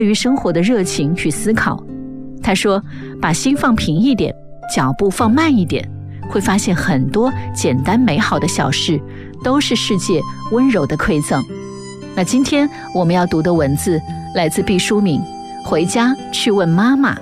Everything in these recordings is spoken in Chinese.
对于生活的热情与思考。他说，把心放平一点，脚步放慢一点，会发现很多简单美好的小事都是世界温柔的馈赠。那今天我们要读的文字来自毕淑敏，回家去问妈妈。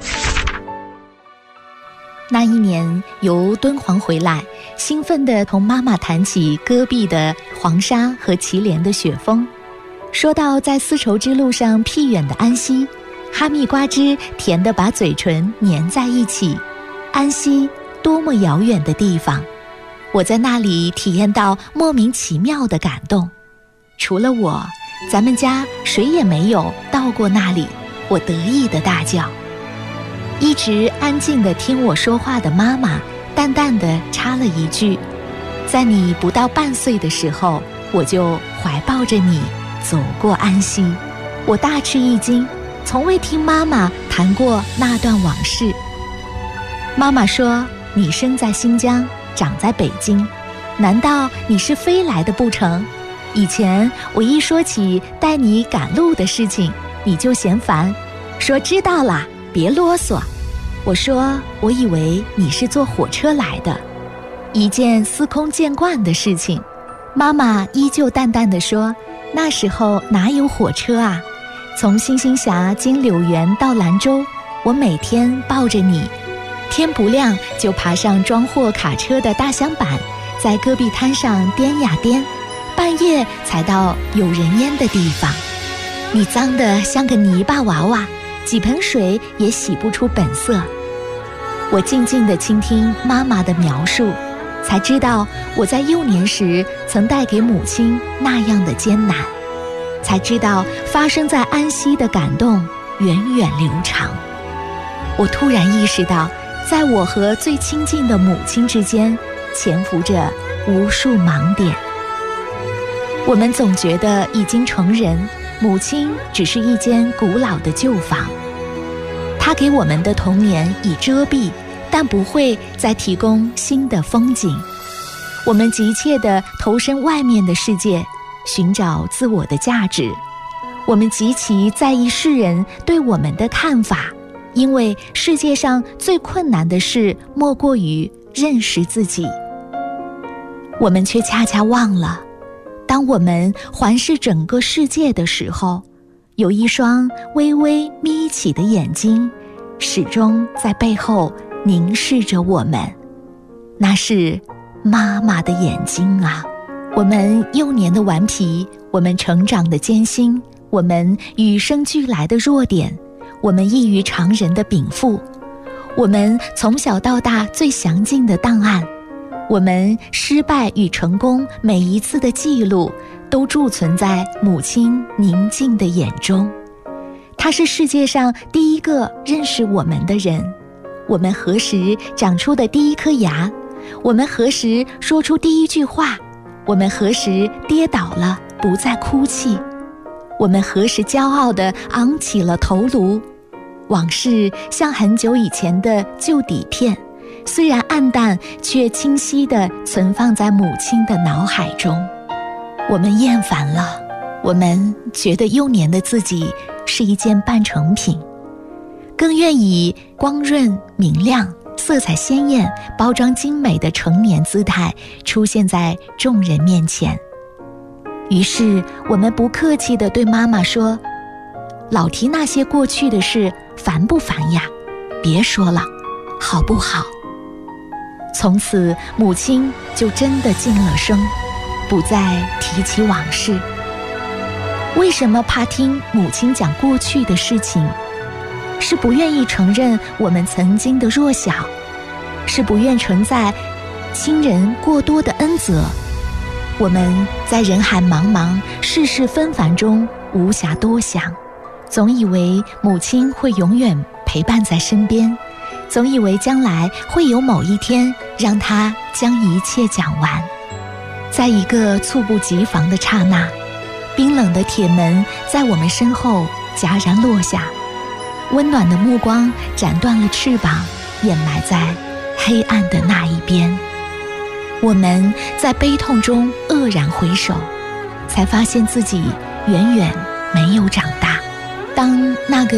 那一年由敦煌回来，兴奋地同妈妈谈起戈壁的黄沙和祁连的雪峰，说到在丝绸之路上僻远的安溪，哈密瓜汁甜得把嘴唇粘在一起。安溪多么遥远的地方，我在那里体验到莫名其妙的感动。除了我，咱们家谁也没有到过那里，我得意地大叫。一直安静地听我说话的妈妈淡淡地插了一句，在你不到半岁的时候，我就怀抱着你走过安溪。我大吃一惊，从未听妈妈谈过那段往事。妈妈说，你生在新疆，长在北京，难道你是飞来的不成？以前我一说起带你赶路的事情，你就嫌烦，说知道啦，别啰嗦。我说，我以为你是坐火车来的，一件司空见惯的事情。妈妈依旧淡淡地说，那时候哪有火车啊？从星星峡经柳园到兰州，我每天抱着你，天不亮就爬上装货卡车的大箱板，在戈壁滩上颠呀颠，半夜才到有人烟的地方。你脏得像个泥巴娃娃，几盆水也洗不出本色。我静静地倾听妈妈的描述，才知道我在幼年时曾带给母亲那样的艰难，才知道发生在安溪的感动源远流长。我突然意识到，在我和最亲近的母亲之间潜伏着无数盲点。我们总觉得已经成人，母亲只是一间古老的旧房，她给我们的童年已遮蔽，但不会再提供新的风景。我们急切地投身外面的世界，寻找自我的价值。我们极其在意世人对我们的看法，因为世界上最困难的事莫过于认识自己。我们却恰恰忘了，当我们环视整个世界的时候，有一双微微眯起的眼睛始终在背后凝视着我们，那是妈妈的眼睛啊。我们幼年的顽皮，我们成长的艰辛，我们与生俱来的弱点，我们异于常人的禀赋，我们从小到大最详尽的档案，我们失败与成功每一次的记录，都贮存在母亲宁静的眼中。她是世界上第一个认识我们的人。我们何时长出的第一颗牙？我们何时说出第一句话？我们何时跌倒了不再哭泣？我们何时骄傲地昂起了头颅？往事像很久以前的旧底片，虽然暗淡，却清晰地存放在母亲的脑海中。我们厌烦了，我们觉得幼年的自己是一件半成品，更愿以光润明亮、色彩鲜艳、包装精美的成年姿态出现在众人面前。于是我们不客气地对妈妈说，老提那些过去的事，烦不烦呀？别说了，好不好？从此母亲就真的静了声，不再提起往事。为什么怕听母亲讲过去的事情？是不愿意承认我们曾经的弱小，是不愿承载亲人过多的恩泽。我们在人海茫茫、世事纷繁中无暇多想，总以为母亲会永远陪伴在身边，总以为将来会有某一天让她将一切讲完。在一个猝不及防的刹那，冰冷的铁门在我们身后戛然落下，温暖的目光斩断了翅膀，掩埋在黑暗的那一边。我们在悲痛中愕然回首，才发现自己远远没有长大。 当那个